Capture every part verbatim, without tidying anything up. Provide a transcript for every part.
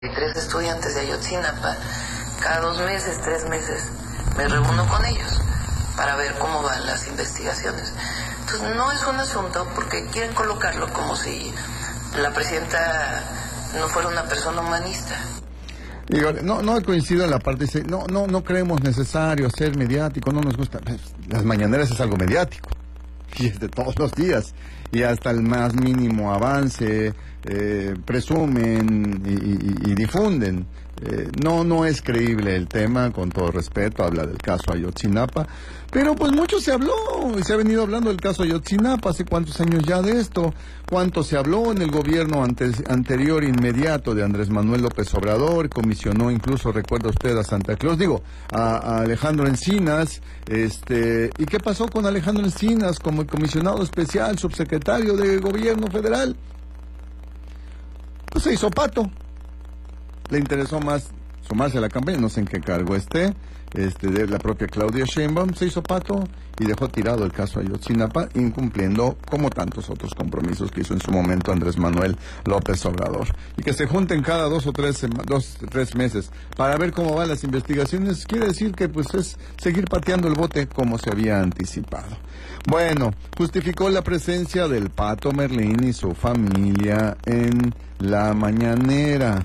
Tres estudiantes de Ayotzinapa, cada dos meses, tres meses, me reúno con ellos para ver cómo van las investigaciones. Entonces no es un asunto porque quieren colocarlo como si la presidenta no fuera una persona humanista. Digo, no, no coincido en la parte, dice, no, no, no creemos necesario ser mediático, no nos gusta. Las mañaneras es algo mediático y es de todos los días y hasta el más mínimo avance eh, presumen y, y, y difunden. Eh, no, no es creíble el tema, con todo respeto, habla del caso Ayotzinapa, pero pues mucho se habló, y se ha venido hablando del caso Ayotzinapa, hace cuántos años ya de esto, cuánto se habló en el gobierno antes, anterior inmediato de Andrés Manuel López Obrador, comisionó incluso, recuerda usted, a Santa Claus, digo, a, a Alejandro Encinas, este, ¿y qué pasó con Alejandro Encinas como comisionado especial, subsecretario de gobierno federal? Pues se hizo pato. Le interesó más sumarse a la campaña, no sé en qué cargo esté, este, de la propia Claudia Sheinbaum, se hizo pato y dejó tirado el caso Ayotzinapa, incumpliendo como tantos otros compromisos que hizo en su momento Andrés Manuel López Obrador. Y que se junten cada dos o tres, dos, tres meses para ver cómo van las investigaciones, quiere decir que pues es seguir pateando el bote como se había anticipado. Bueno, justificó la presencia del Pato Merlín y su familia en la mañanera.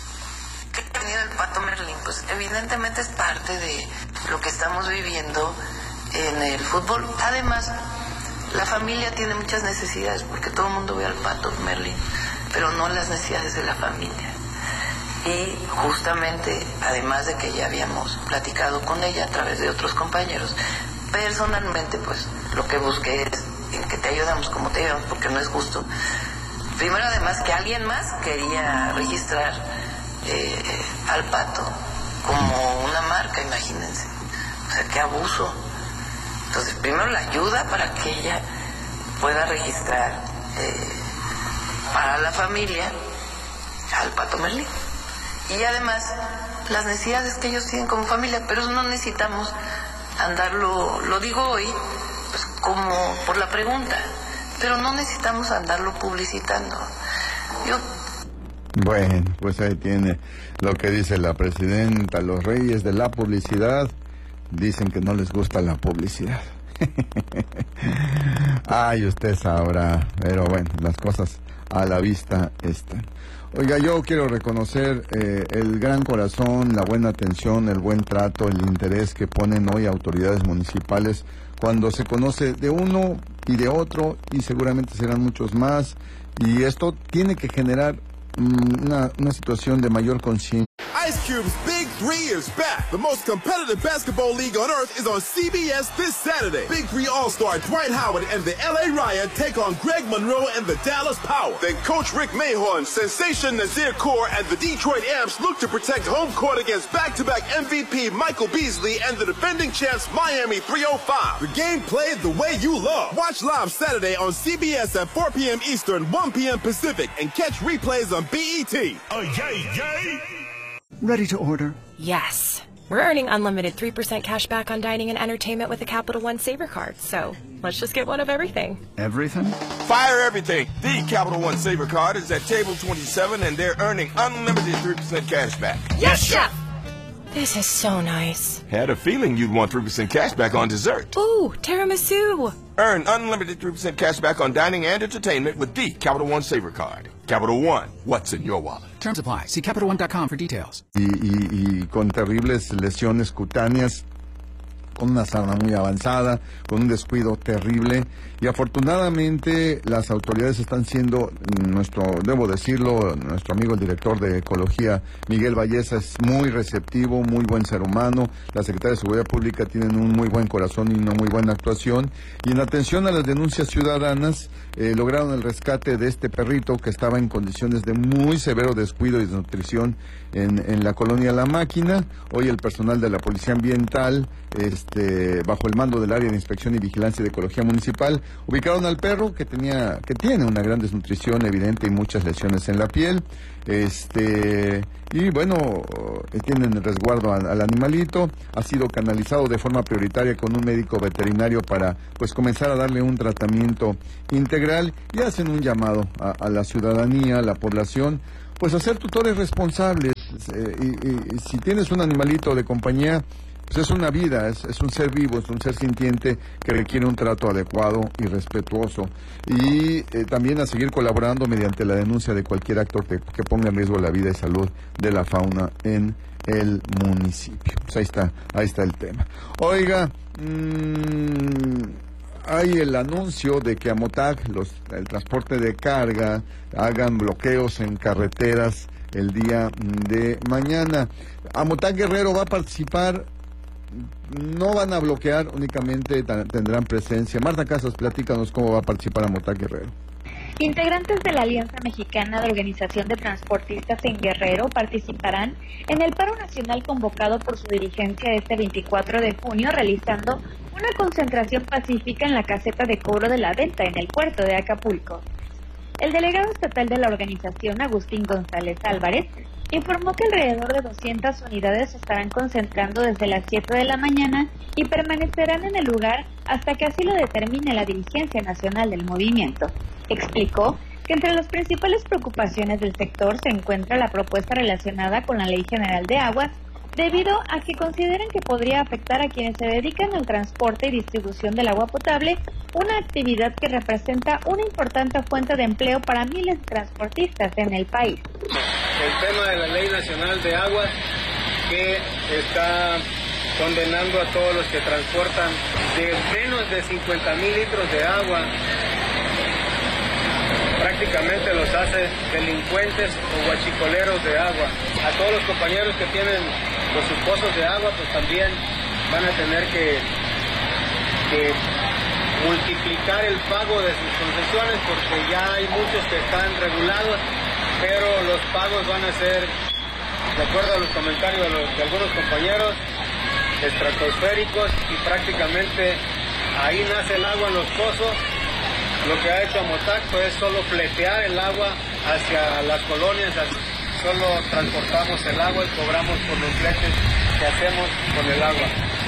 Pato Merlín, pues evidentemente es parte de lo que estamos viviendo en el fútbol. Además, la familia tiene muchas necesidades, porque todo el mundo ve al Pato Merlín, pero no las necesidades de la familia. Y justamente, además de que ya habíamos platicado con ella a través de otros compañeros, personalmente, pues, lo que busqué es en que te ayudamos como te ayudamos, porque no es justo. Primero, además, que alguien más quería registrar Eh, al Pato como una marca, imagínense, o sea, qué abuso. Entonces, primero la ayuda para que ella pueda registrar eh, para la familia al Pato Merlín, y además las necesidades que ellos tienen como familia, pero no necesitamos andarlo, lo digo hoy pues como por la pregunta, pero no necesitamos andarlo publicitando. Yo Bueno, pues ahí tiene lo que dice la presidenta. Los reyes de la publicidad dicen que no les gusta la publicidad. Ay, usted sabrá, pero bueno, las cosas a la vista están. Oiga, yo quiero reconocer eh, el gran corazón, la buena atención, el buen trato, el interés que ponen hoy autoridades municipales cuando se conoce de uno y de otro, y seguramente serán muchos más, y esto tiene que generar Una, una situación de mayor conciencia. Ice Cube's Big Three is back. The most competitive basketball league on earth is on C B S this Saturday. Big Three All-Star Dwight Howard and the L A Riot take on Greg Monroe and the Dallas Power. Then Coach Rick Mahorn, Sensation Nazir Kaur, and the Detroit Amps look to protect home court against back-to-back M V P Michael Beasley and the defending champs Miami three oh five. The game played the way you love. Watch live Saturday on C B S at four p.m. Eastern, one p.m. Pacific, and catch replays on B E T. Oh, yay, yay! Ready to order? Yes. We're earning unlimited three percent cash back on dining and entertainment with a Capital One Saver card, so let's just get one of everything. Everything? Fire everything! The Capital One Saver card is at table twenty-seven, and they're earning unlimited three percent cash back. Yes, Chef! This is so nice. Had a feeling you'd want three percent cash back on dessert. Ooh, tiramisu! Earn unlimited three percent cash back on dining and entertainment with the Capital One Saver card. Capital One, what's in your wallet? Terms apply. See Capital One dot com for details. Y, y, y con terribles lesiones cutáneas, con una sarna muy avanzada, con un descuido terrible, y afortunadamente las autoridades están siendo, nuestro, debo decirlo, nuestro amigo el director de Ecología, Miguel Valleza, es muy receptivo, muy buen ser humano, la Secretaría de Seguridad Pública tienen un muy buen corazón y una muy buena actuación, y en atención a las denuncias ciudadanas, eh, lograron el rescate de este perrito que estaba en condiciones de muy severo descuido y desnutrición en, en la colonia La Máquina. Hoy el personal de la Policía Ambiental, este, bajo el mando del Área de Inspección y Vigilancia de Ecología Municipal, ubicaron al perro que tenía, que tiene una gran desnutrición evidente y muchas lesiones en la piel, este, y bueno, tienen el resguardo al, al animalito, ha sido canalizado de forma prioritaria con un médico veterinario para pues comenzar a darle un tratamiento integral, y hacen un llamado a, a la ciudadanía, a la población. pues a ser tutores responsables. Eh, y, y, y si tienes un animalito de compañía, pues es una vida, es, es un ser vivo, es un ser sintiente que requiere un trato adecuado y respetuoso. Y eh, también a seguir colaborando mediante la denuncia de cualquier acto que, que ponga en riesgo la vida y salud de la fauna en el municipio. Pues ahí está, ahí está el tema. Oiga, mmm, hay el anuncio de que Amotac, los, el transporte de carga, hagan bloqueos en carreteras el día de mañana. Amotac Guerrero va a participar. No van a bloquear, únicamente tendrán presencia. Marta Casas, platícanos cómo va a participar Amotac Guerrero. Integrantes de la Alianza Mexicana de Organización de Transportistas en Guerrero participarán en el paro nacional convocado por su dirigencia este veinticuatro de junio, realizando una concentración pacífica en la caseta de cobro de la venta en el puerto de Acapulco. El delegado estatal de la organización, Agustín González Álvarez, informó que alrededor de doscientas unidades se estarán concentrando desde las siete de la mañana y permanecerán en el lugar hasta que así lo determine la dirigencia nacional del movimiento. Explicó que entre las principales preocupaciones del sector se encuentra la propuesta relacionada con la Ley General de Aguas, debido a que consideran que podría afectar a quienes se dedican al transporte y distribución del agua potable, una actividad que representa una importante fuente de empleo para miles de transportistas en el país. El tema de la Ley Nacional de Aguas, que está condenando a todos los que transportan de menos de cincuenta mil litros de agua, prácticamente los hace delincuentes o guachicoleros de agua. A todos los compañeros que tienen pues, sus pozos de agua, pues también van a tener que, que multiplicar el pago de sus concesiones, porque ya hay muchos que están regulados, pero los pagos van a ser, de acuerdo a los comentarios de, los, de algunos compañeros, estratosféricos, y prácticamente ahí nace el agua en los pozos. Lo que ha hecho Amotac es solo fletear el agua hacia las colonias, solo transportamos el agua y cobramos por los fletes que hacemos con el agua.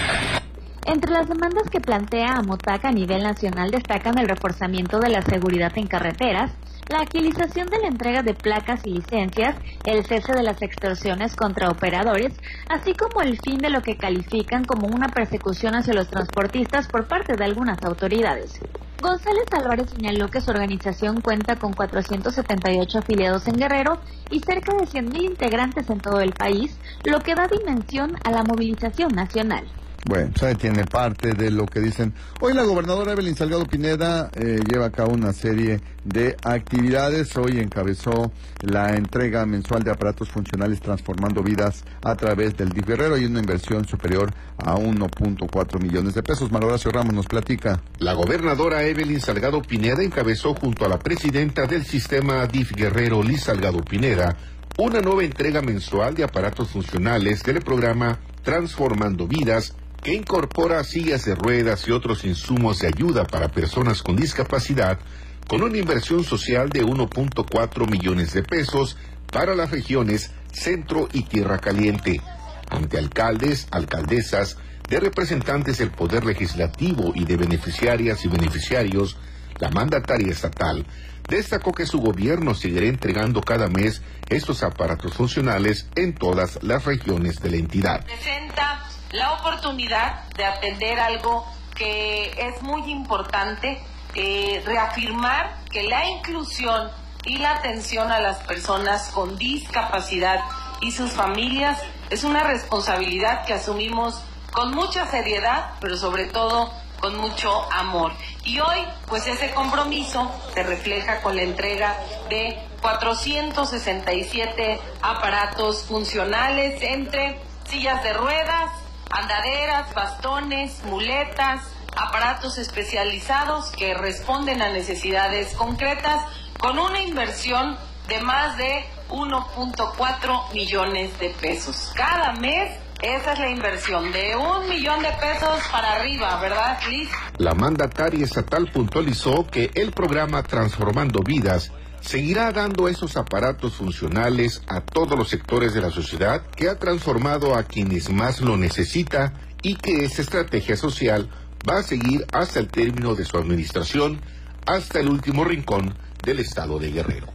Entre las demandas que plantea Amotac a nivel nacional destacan el reforzamiento de la seguridad en carreteras, la agilización de la entrega de placas y licencias, el cese de las extorsiones contra operadores, así como el fin de lo que califican como una persecución hacia los transportistas por parte de algunas autoridades. González Álvarez señaló que su organización cuenta con cuatrocientos setenta y ocho afiliados en Guerrero y cerca de cien mil integrantes en todo el país, lo que da dimensión a la movilización nacional. Bueno, pues ahí tiene parte de lo que dicen. Hoy la gobernadora Evelyn Salgado Pineda eh, lleva a cabo una serie de actividades. Hoy encabezó la entrega mensual de aparatos funcionales transformando vidas a través del D I F Guerrero y una inversión superior a uno punto cuatro millones de pesos. Manuel Horacio Ramos nos platica. La gobernadora Evelyn Salgado Pineda encabezó junto a la presidenta del sistema D I F Guerrero, Liz Salgado Pineda, una nueva entrega mensual de aparatos funcionales del programa Transformando Vidas, que incorpora sillas de ruedas y otros insumos de ayuda para personas con discapacidad, con una inversión social de uno punto cuatro millones de pesos para las regiones Centro y Tierra Caliente. Ante alcaldes, alcaldesas, de representantes del Poder Legislativo y de beneficiarias y beneficiarios, la mandataria estatal destacó que su gobierno seguirá entregando cada mes estos aparatos funcionales en todas las regiones de la entidad. Presenta la oportunidad de atender algo que es muy importante, eh, reafirmar que la inclusión y la atención a las personas con discapacidad y sus familias es una responsabilidad que asumimos con mucha seriedad, pero sobre todo con mucho amor. Y hoy, pues ese compromiso se refleja con la entrega de cuatrocientos sesenta y siete aparatos funcionales entre sillas de ruedas, andaderas, bastones, muletas, aparatos especializados que responden a necesidades concretas con una inversión de más de uno punto cuatro millones de pesos. Cada mes esa es la inversión, de un millón de pesos para arriba, ¿verdad, Liz? La mandataria estatal puntualizó que el programa Transformando Vidas seguirá dando esos aparatos funcionales a todos los sectores de la sociedad, que ha transformado a quienes más lo necesita y que esta estrategia social va a seguir hasta el término de su administración, hasta el último rincón del estado de Guerrero.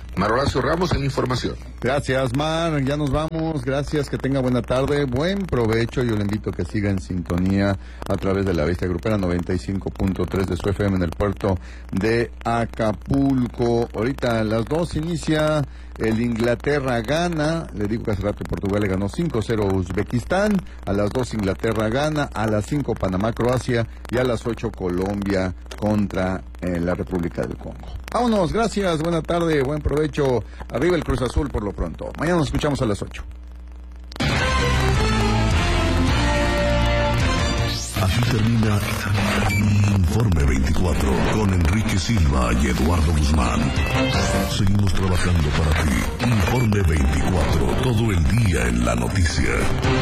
Mar Horacio Ramos en la información. Gracias, Mar. Ya nos vamos. Gracias. Que tenga buena tarde. Buen provecho. Yo le invito a que siga en sintonía a través de la Bestia Grupera noventa y cinco punto tres de su F M en el puerto de Acapulco. Ahorita a las dos inicia el Inglaterra-Ghana. Le digo que hace rato Portugal le ganó cinco cero a Uzbekistán. A las dos Inglaterra gana. A las cinco Panamá-Croacia. Y a las ocho Colombia contra eh, la República del Congo. Vámonos. Gracias. Buena tarde. Buen provecho. Arriba el Cruz Azul por lo pronto. Mañana nos escuchamos a las ocho. Así termina Informe veinticuatro con Enrique Silva y Eduardo Guzmán. Seguimos trabajando para ti. Informe veinticuatro, todo el día en la noticia.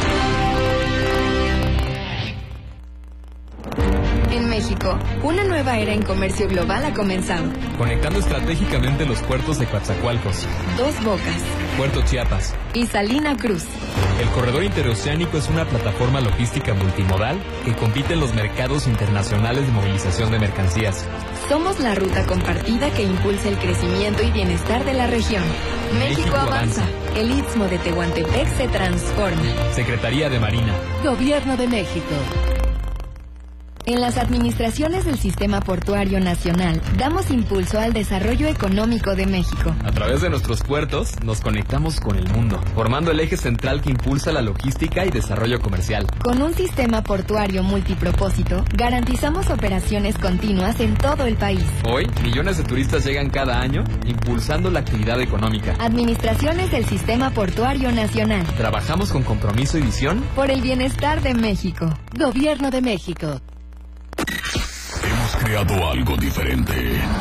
En México, una nueva era en comercio global ha comenzado. Conectando estratégicamente los puertos de Coatzacoalcos, Dos Bocas, Puerto Chiapas y Salina Cruz. El corredor interoceánico es una plataforma logística multimodal que compite en los mercados internacionales de movilización de mercancías. Somos la ruta compartida que impulsa el crecimiento y bienestar de la región. México, México avanza. avanza. El Istmo de Tehuantepec se transforma. Secretaría de Marina. Gobierno de México. En las administraciones del Sistema Portuario Nacional, damos impulso al desarrollo económico de México. A través de nuestros puertos, nos conectamos con el mundo, formando el eje central que impulsa la logística y desarrollo comercial. Con un sistema portuario multipropósito, garantizamos operaciones continuas en todo el país. Hoy, millones de turistas llegan cada año, impulsando la actividad económica. Administraciones del Sistema Portuario Nacional. Trabajamos con compromiso y visión por el bienestar de México. Gobierno de México. Hemos creado algo diferente.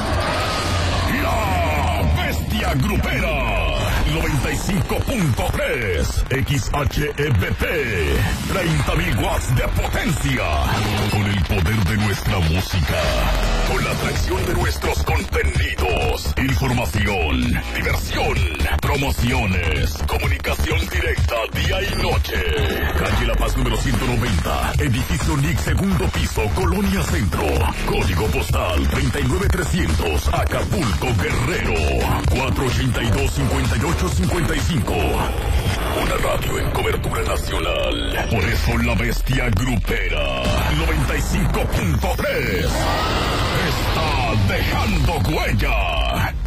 La Bestia Grupera noventa y cinco punto tres X H E B T, treinta mil watts de potencia, con el poder de nuestra música, con la atracción de nuestros contenidos, información, diversión, promociones, comunicación directa día y noche. Calle La Paz número ciento noventa, edificio N I C, segundo piso, Colonia Centro, código postal treinta y nueve trescientos, Acapulco, Guerrero, cuatro ochenta y dos, cincuenta y ocho cincuenta y cinco. Una radio en cobertura nacional. Por eso la Bestia Grupera noventa y cinco punto tres está dejando huella.